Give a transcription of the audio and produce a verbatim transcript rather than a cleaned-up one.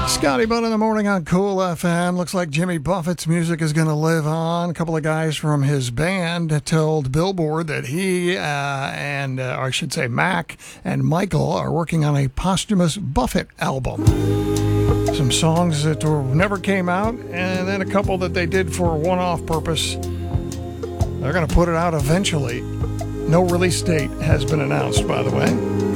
Scotty Butt in the morning on Cool F M. Looks like Jimmy Buffett's music is going to live on. A couple of guys from his band told Billboard that he uh, and, uh, or I should say Mac and Michael are working on a posthumous Buffett album. Some songs that were, never came out, and then a couple that they did for a one-off purpose. They're going to put it out eventually. No release date has been announced, by the way.